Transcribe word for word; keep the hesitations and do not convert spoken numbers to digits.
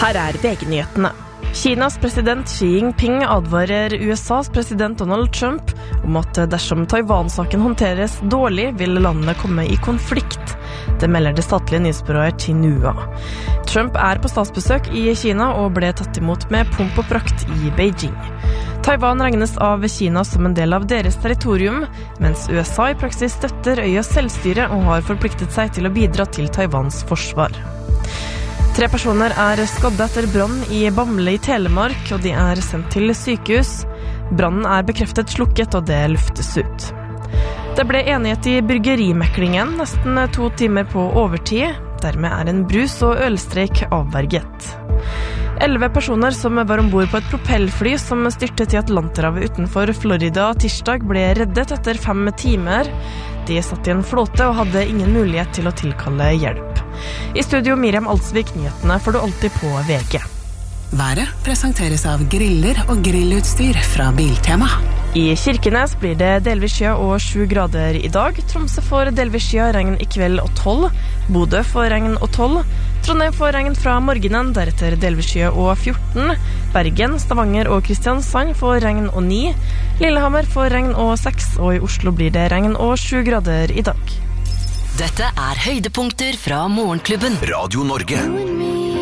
Her er V G-nyhetene. Kinas president Xi Jinping advarer U S A's president Donald Trump om at dersom Taiwan-saken håndteres dårlig, vil landene komme i konflikt. Det melder det statlige nyhetsbyrået Xinhua. Trump er på statsbesøk i Kina og ble tatt imot med pomp og prakt i Beijing. Taiwan regnes av Kina som en del av deres territorium, mens U S A i praksis støtter øyas selvstyre og har forpliktet seg til å bidra til Taiwans forsvar. Tre personer er skadde etter brann i Bamble i Telemark, og de er sendt til sykehus. Brannen er bekreftet slukket, og det luftes ut. Det ble enighet i bryggerimeklingen, nesten to timer på overtid. Dermed er en brus- og ølstreik avverget. Elleve personer som var ombord på et propellfly som styrtet i Atlanterhavet utenfor Florida tirsdag, ble reddet etter fem timer. De satt i en flåte og hadde ingen mulighet til å tilkalle hjelp. I studio Miriam Alsvik, nyhetene får du alltid på V G. Været presenteres av griller og grillutstyr fra Biltema. I Kirkenes blir det delvis skya og sju grader i dag. Tromsø får delvis skya, regn i kveld og tolv. Bodø får regn og tolv. Trondheim får regn fra morgenen, deretter delvis skya og fjorten. Bergen, Stavanger og Kristiansand får regn og ni. Lillehammer får regn og seks, og i Oslo blir det regn og sju grader i dag. Dette er høydepunkter fra Morgenklubben. Radio Norge.